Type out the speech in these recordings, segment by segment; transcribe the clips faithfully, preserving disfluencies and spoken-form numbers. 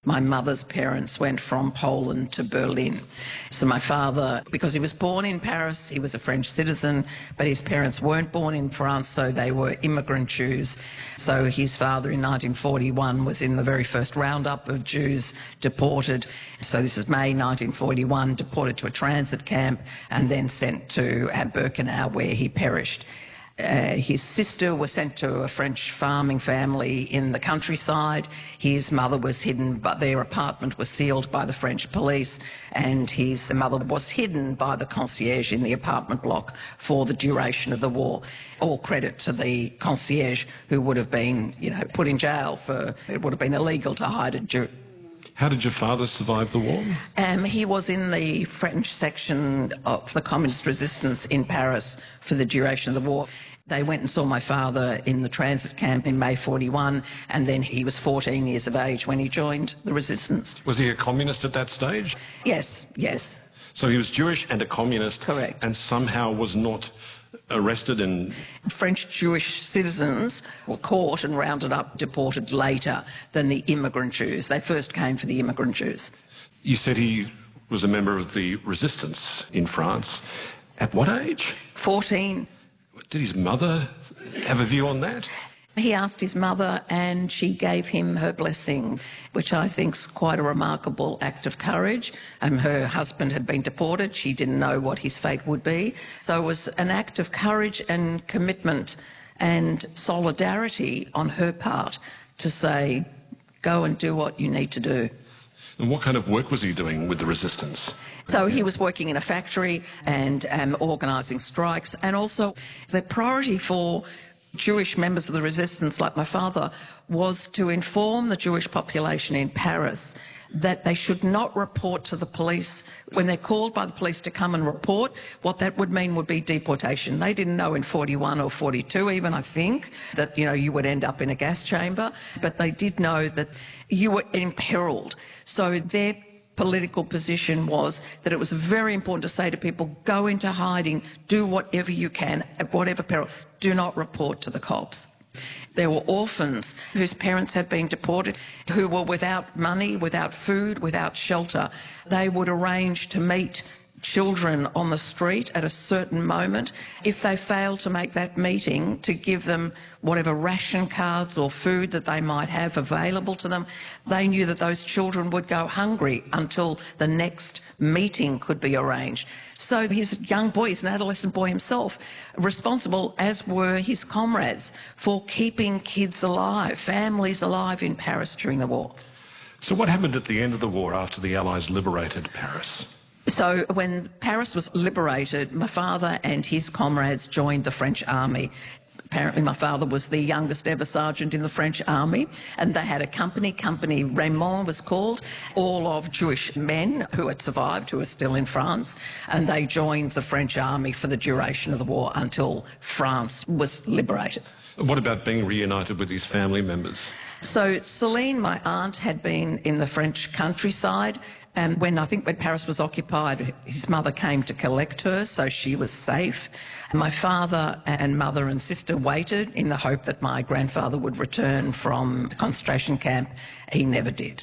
My mother's parents went from Poland to Berlin. So my father, because he was born in Paris, he was a French citizen, but his parents weren't born in France, so they were immigrant Jews. So his father in nineteen forty-one was in the very first roundup of Jews deported. So this is May nineteen forty-one, deported to a transit camp and then sent to uh, Birkenau, where he perished. Uh, his sister was sent to a French farming family in the countryside. His mother was hidden, but their apartment was sealed by the French police, and his mother was hidden by the concierge in the apartment block for the duration of the war. All credit to the concierge, who would have been, you know, put in jail for, it would have been illegal to hide a Jew. How did your father survive the war? Um, he was in the French section of the communist resistance in Paris for the duration of the war. They went and saw my father in the transit camp in May forty-one, and then he was fourteen years of age when he joined the resistance. Was he a communist at that stage? Yes, yes. So he was Jewish and a communist. Correct. And somehow was not arrested and... French Jewish citizens were caught and rounded up, deported later than the immigrant Jews. They first came for the immigrant Jews. You said he was a member of the resistance in France. At what age? fourteen. Did his mother have a view on that? He asked his mother and she gave him her blessing, which I think is quite a remarkable act of courage. Um, her husband had been deported. She didn't know what his fate would be. So it was an act of courage and commitment and solidarity on her part to say, go and do what you need to do. And what kind of work was he doing with the resistance? So he was working in a factory and um, organising strikes, and also the priority for Jewish members of the resistance, like my father, was to inform the Jewish population in Paris that they should not report to the police. When they're called by the police to come and report, what that would mean would be deportation. They didn't know in forty-one or forty-two even, I think, that, you know, you would end up in a gas chamber, but they did know that you were imperilled. So their political position was that it was very important to say to people, go into hiding, do whatever you can, at whatever peril, do not report to the cops. There were orphans whose parents had been deported, who were without money, without food, without shelter. They would arrange to meet children on the street at a certain moment. If they failed to make that meeting, to give them whatever ration cards or food that they might have available to them, they knew that those children would go hungry until the next meeting could be arranged. So he's a young boy, he's an adolescent boy himself, responsible, as were his comrades, for keeping kids alive, families alive in Paris during the war. So what happened at the end of the war after the Allies liberated Paris? So when Paris was liberated, my father and his comrades joined the French army. Apparently my father was the youngest ever sergeant in the French army, and they had a company, Company Raymond was called, all of Jewish men who had survived, who are still in France, and they joined the French army for the duration of the war until France was liberated. What about being reunited with his family members? So Celine, my aunt, had been in the French countryside, and when I think when Paris was occupied, his mother came to collect her, so she was safe. My father and mother and sister waited in the hope that my grandfather would return from the concentration camp. He never did.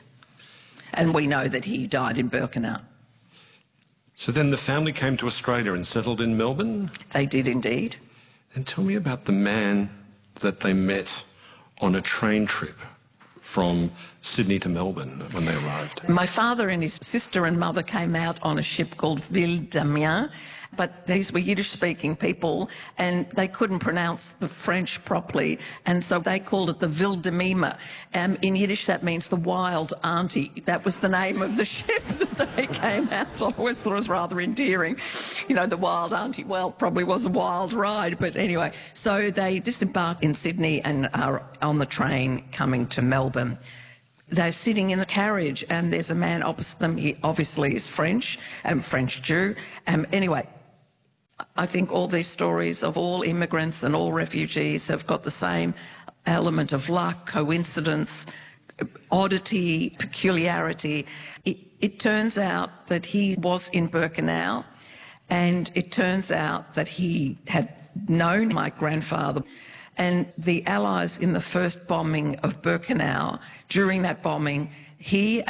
And we know that he died in Birkenau. So then the family came to Australia and settled in Melbourne? They did indeed. And tell me about the man that they met on a train trip from Sydney to Melbourne when they arrived. My father and his sister and mother came out on a ship called Ville d'Amiens, but these were Yiddish-speaking people and they couldn't pronounce the French properly, and so they called it the Ville de Mime. Um, in Yiddish that means the wild auntie. That was the name of the ship that they came out on. I always thought it was rather endearing. You know, the wild auntie, well, probably was a wild ride, but anyway. So they disembarked in Sydney and are on the train coming to Melbourne. They're sitting in a carriage and there's a man opposite them. He obviously is French, um, French Jew. Um, anyway, I think all these stories of all immigrants and all refugees have got the same element of luck, coincidence, oddity, peculiarity. It, it turns out that he was in Birkenau, and it turns out that he had known my grandfather. And the Allies in the first bombing of Birkenau, during that bombing, he